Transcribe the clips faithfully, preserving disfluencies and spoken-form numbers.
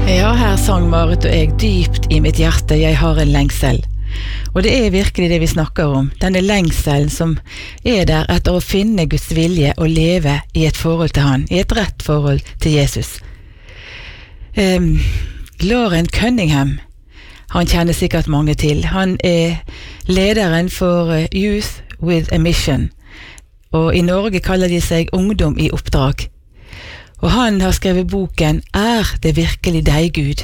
Ja, her sang Marit og jeg dypt i mitt hjerte, jeg har en lengsel. Og det er virkelig det vi snakker om, denne lengselen som er der etter å finne Guds vilje og leve i et forhold til han, i et rett forhold til Jesus. Um, Lauren Cunningham, han kjenner sikkert mange til. Han er lederen for Youth with a Mission, og i Norge kaller de seg Ungdom i oppdrag. Og han har skrevet boken «Er det virkelig deg, Gud?»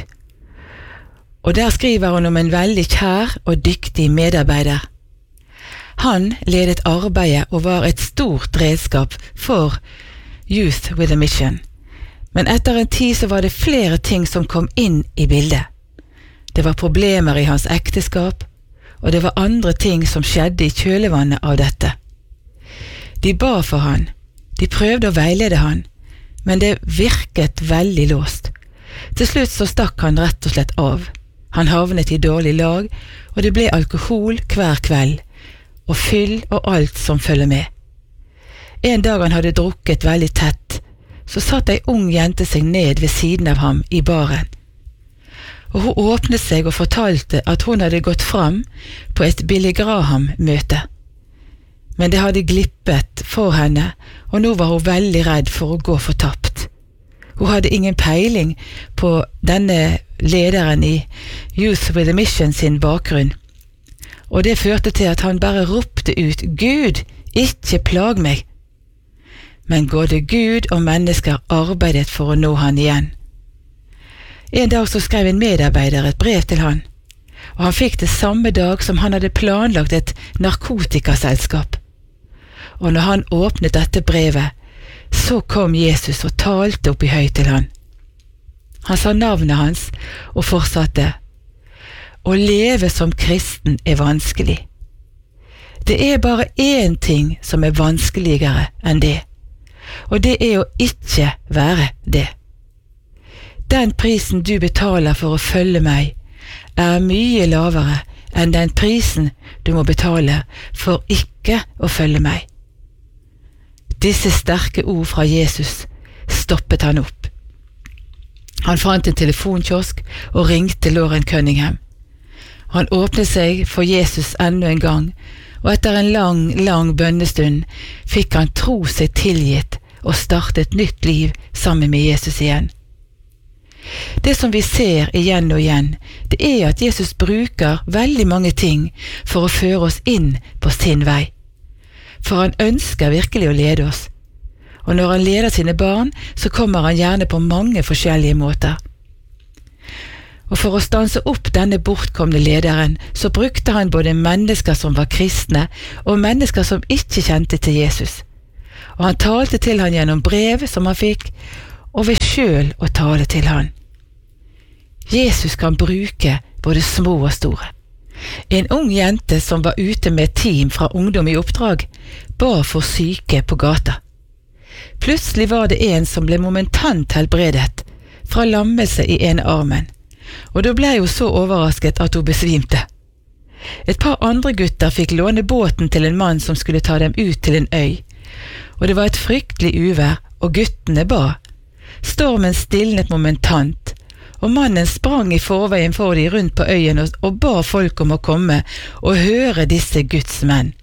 Og der skriver han om en veldig kjær og dyktig medarbeider. Han ledet arbeidet og var et stort redskap for Youth with a Mission. Men etter en tid så var det flere ting som kom inn i bildet. Det var problemer i hans ekteskap, og det var andre ting som skjedde i kjølevannet av dette. De ba for han, de prøvde å veilede han, men det virket veldig låst. Til slutt så stakk han rett og slett av. Han havnet i dårlig lag, og det ble alkohol hver kveld, og fyll og alt som følger med. En dag han hadde drukket veldig tett, så satt ei ung jente seg ned ved siden av ham i baren. Og hun åpnet seg og fortalte at hun hadde gått fram på et Billy Graham-møte. Men det hadde glippet for henne, og nå var hun veldig redd for å gå fortapt. Hun hadde ingen peiling på denne lederen i Youth with a Mission sin bakgrunn. Og det førte til at han bare ropte ut, «Gud, ikke plag meg!» Men både Gud og mennesker arbeidet for å nå han igjen. En dag så skrev en medarbeider et brev til han, og han fikk det samme dag som han hadde planlagt et narkotikaselskap. Og når han åpnet dette brevet, så kom Jesus og talte opp i høy til han. Han sa navnet hans og fortsatte, «Å leve som kristen er vanskelig. Det er bare én ting som er vanskeligere enn det, og det er å ikke være det. Den prisen du betaler for å følge meg, er mye lavere enn den prisen du må betale for ikke å følge meg.» Disse sterke ord fra Jesus stoppet han opp. Han fant en telefonkiosk og ringte Lauren Cunningham. Han åpnet seg for Jesus enda en gang, og etter en lang, lang bønnestund fikk han tro seg tilgitt og starte et nytt liv sammen med Jesus igjen. Det som vi ser igjen og igjen, det er at Jesus bruker veldig mange ting for å føre oss inn på sin vei. For han ønsker virkelig å lede oss. Og når han leder sine barn, så kommer han gjerne på mange forskjellige måter. Og for å stanse opp denne bortkomne lederen, så brukte han både mennesker som var kristne, og mennesker som ikke kjente til Jesus. Og han talte til han gjennom brev som han fikk, og ved selv å tale til han. Jesus kan bruke både små og store. En ung jente som var ute med et team fra Ungdom i oppdrag, ba for syke på gata. Plutselig var det en som ble momentant helbredet, fra lammelse i ene armen, og da ble hun så overrasket at hun besvimte. Et par andre gutter fikk låne båten til en mann som skulle ta dem ut til en øy, og det var et fryktelig uvær, og guttene ba. Stormen stilnet momentant, og mannen sprang i forveien for de rundt på øyen og, og ba folk om å komme og høre disse Guds menn.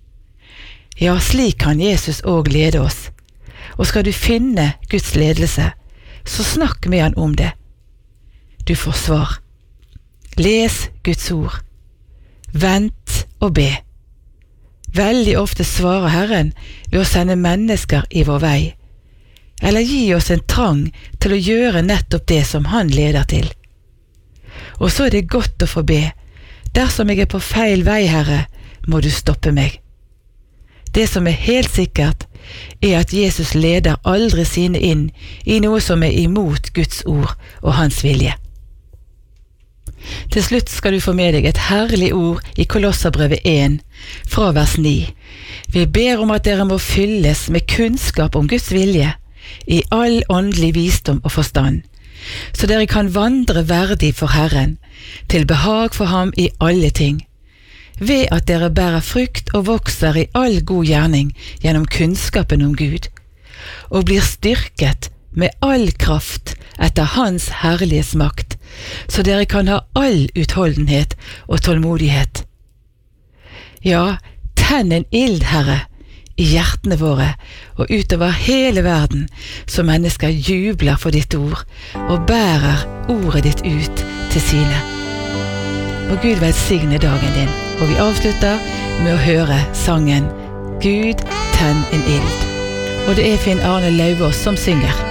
Ja, slik kan Jesus også lede oss. Og skal du finne Guds ledelse, så snakk med han om det. Du får svar. Les Guds ord. Vent og be. Veldig ofte svarer Herren ved å sende mennesker i vår vei, eller gi oss en trang til å gjøre nettopp det som han leder til. Og så er det godt å få be. Dersom jeg er på feil vei, Herre, må du stoppe meg. Det som er helt sikkert, er at Jesus leder aldri sine inn i noe som er imot Guds ord og hans vilje. Til slutt skal du få med deg et herlig ord i Kolosserbrevet én, fra vers ni. Vi ber om at dere må fylles med kunnskap om Guds vilje, i all åndelig visdom og forstand, så dere kan vandre verdig for Herren, til behag for ham i alle ting, ved at dere bærer frukt og vokser i all god gjerning gjennom kunnskapen om Gud, og blir styrket med all kraft etter hans herlighets makt, så dere kan ha all utholdenhet og tålmodighet. Ja, tenn en ild, Herre, i hjertene våre og utover hele verden, så mennesker jubler for ditt ord og bærer ordet ditt ut til sine. Og Gud velsigne dagen din, og vi avslutter med å høre sangen Gud, tenn en ild. Og det er Finn Arne Lauvås som synger.